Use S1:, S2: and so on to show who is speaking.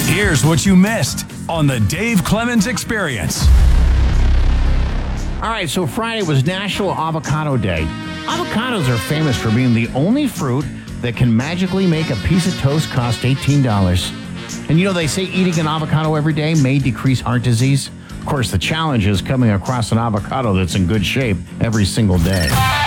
S1: Here's what you missed on the Dave Clemens Experience.
S2: All right, so Friday was National Avocado Day. Avocados are famous for being the only fruit that can magically make a piece of toast cost $18. And you know, they say eating an avocado every day may decrease heart disease. Of course, the challenge is coming across an avocado that's in good shape every single day.